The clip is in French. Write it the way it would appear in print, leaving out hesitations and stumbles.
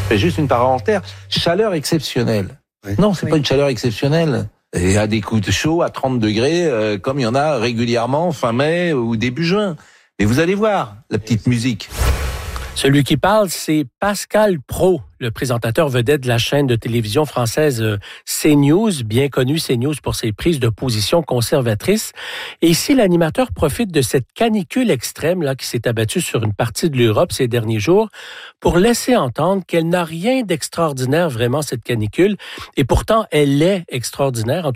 fais juste une parenthèse. Chaleur exceptionnelle. Oui. Non, c'est pas une chaleur exceptionnelle. Il y a des coups de chaud à 30 degrés, comme il y en a régulièrement fin mai ou début juin. Mais vous allez voir la petite musique. Celui qui parle, c'est Pascal Praud, le présentateur vedette de la chaîne de télévision française CNews, bien connu CNews pour ses prises de position conservatrices. Et ici, l'animateur profite de cette canicule extrême là qui s'est abattue sur une partie de l'Europe ces derniers jours pour laisser entendre qu'elle n'a rien d'extraordinaire vraiment, cette canicule. Et pourtant, elle est extraordinaire. En tout